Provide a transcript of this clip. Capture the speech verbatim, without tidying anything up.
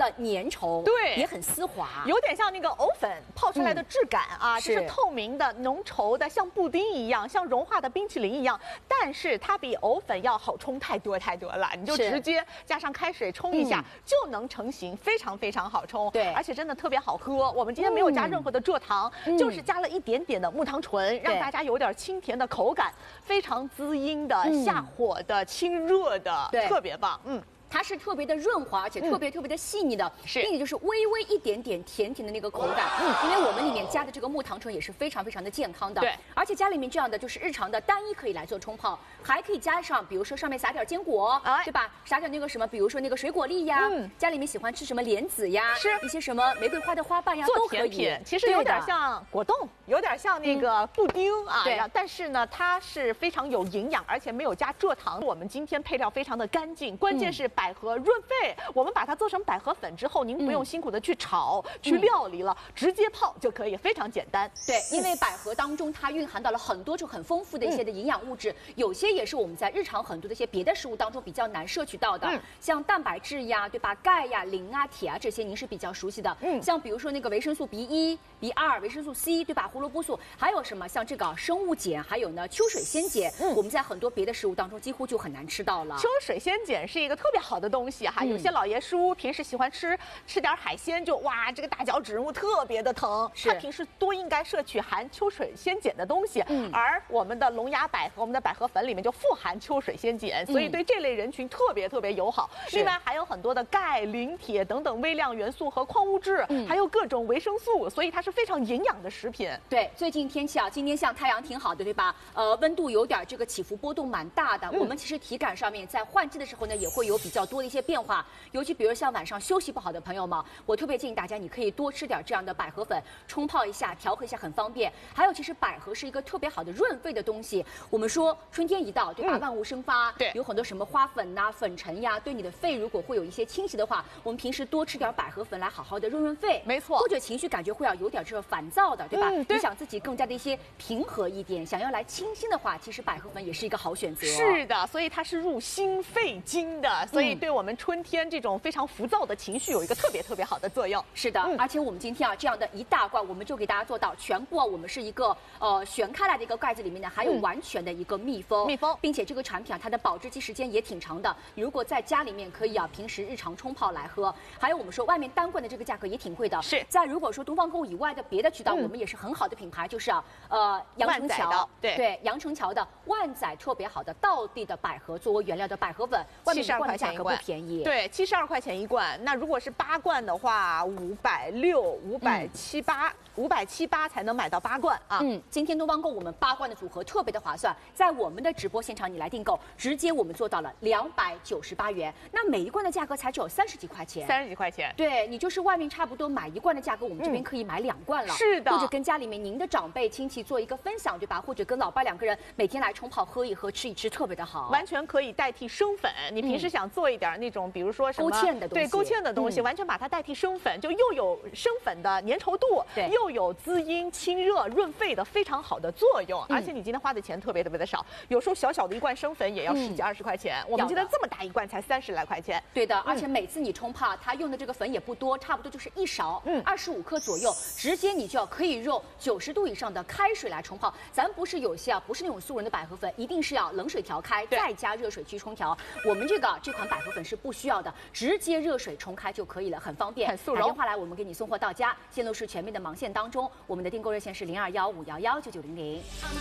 的粘稠， 对， 也很丝滑， 有点像那个藕粉泡出来的质感啊， 嗯、 就是透明的、浓稠的，像布丁一样，像融化的冰淇淋一样。但是它比藕粉要好冲太多太多了，你就直接加上开水冲一下、嗯、就能成型，非常非常好冲。 对， 而且真的特别好喝。我们今天没有加任何的蔗糖，嗯、就是加了一点点的木糖醇，让大家有点清甜的口感，非常滋阴的、嗯、下火的、清热的，特别棒。嗯。 它是特别的润滑，而且特别特别的细腻的， 是、 并且就是微微一点点甜甜的那个口感。嗯，因为我们里面加的这个木糖醇也是非常非常的健康的。 对， 而且家里面这样的就是日常的单一可以来做冲泡，还可以加上，比如说上面撒点坚果，哎、对吧？撒点那个什么，比如说那个水果粒呀，嗯，家里面喜欢吃什么莲子呀， 是一些什么玫瑰花的花瓣呀， 做甜品，其实有点像果冻，有点像那个布丁啊。 对， 但是呢，它是非常有营养，而且没有加蔗糖。我们今天配料非常的干净，关键是百合润肺。我们把它做成百合粉之后，您不用辛苦的去炒、嗯、去料理了，直接泡就可以，非常简单。 对，因为百合当中它蕴含到了很多就很丰富的一些的营养物质，嗯、有些也是我们在日常很多的一些别的食物当中比较难摄取到的，嗯、像蛋白质呀，对吧？钙呀、磷啊、铁啊这些您是比较熟悉的。嗯，像比如说那个维生素 B 一、B 二、维生素 C， 对吧？胡萝卜素，还有什么像这个生物碱，还有呢秋水仙碱，嗯、我们在很多别的食物当中几乎就很难吃到了。 秋水仙碱是一个特别好的东西哈。嗯有些老爷叔平时喜欢吃吃点海鲜，就哇，这个大脚趾头特别的疼。他平时多应该摄取含秋水仙碱的东西，嗯、而我们的龙牙百合、我们的百合粉里面就富含秋水仙碱，所以对这类人群特别特别友好。另外还有很多的钙、磷、铁等等微量元素和矿物质，嗯、还有各种维生素，所以它是非常营养的食品。 对，最近天气啊，今天像太阳挺好的，对吧？呃，温度有点这个起伏波动蛮大的。嗯、我们其实体感上面在换季的时候呢，也会有比较多的一些变化。尤其比如像晚上休息不好的朋友们，我特别建议大家，你可以多吃点这样的百合粉，冲泡一下，调和一下，很方便。还有，其实百合是一个特别好的润肺的东西。我们说春天一到，对吧？嗯、万物生发， 对， 有很多什么花粉呐、啊、粉尘呀，对你的肺如果会有一些侵袭的话，我们平时多吃点百合粉来好好的润润肺。 没错。 或者情绪感觉会要有点这个烦躁的，对吧？嗯、对你想自己更加的一些平和一点，想要来清新的话，其实百合粉也是一个好选择。 是的，所以它是入心肺经的，所以对我们春天这种非常浮躁的情绪有一个特别特别好的作用。 是的，嗯、而且我们今天啊这样的一大罐，我们就给大家做到全部啊，我们是一个呃旋开来的一个盖子里面呢，还有完全的一个密封， 密封， 并且这个产品啊它的保质期时间也挺长的。你如果在家里面可以啊，平时日常冲泡来喝。还有我们说外面单罐的这个价格也挺贵的， 是在如果说东方购物以外的别的渠道，嗯、我们也是很好的品牌，就是啊呃阳城桥， 对对，阳城桥的万载特别好的道地的百合作为原料的百合粉，外面一罐的价格不便宜， 对，七十二块钱一罐。那如果是八罐的话，五百六、五百七八、五百七八才能买到八罐啊。 嗯，今天东方购我们八罐的组合特别的划算，在我们的直播现场你来订购，直接我们做到了两百九十八元，那每一罐的价格才只有三十几块钱， 三十几块钱。 对，你就是外面差不多买一罐的价格，我们这边可以买两罐了。 嗯、是的， 或者跟家里面您的长辈亲戚做一个分享，对吧？或者跟老伴两个人每天来冲泡喝一喝，吃一吃，特别的好， 完全可以代替生粉。你平时想做一点那种，比如说什么勾芡的东西， 对勾芡的东西，嗯、完全把它代替生粉，就又有生粉的粘稠度， 对， 又有滋阴清热润肺的非常好的作用。 嗯、 而且你今天花的钱特别特别的少，有时候小小的一罐生粉也要十几二十块钱，嗯、我们今天这么大一罐才三十来块钱。 对的，而且每次你冲泡，它用的这个粉也不多，差不多就是一勺，嗯，二十五克左右，直接你就要可以用九十度以上的开水来冲泡。咱不是有些啊，不是那种素人的百合粉，一定是要冷水调开，再加热水去冲调。我们这个这款百合粉是不需要的，直接热水冲开就可以了，很方便， 很速溶。 打电话来，我们给你送货到家。线路是全面的盲线当中，我们的订购热线是零二幺五幺幺九九零零。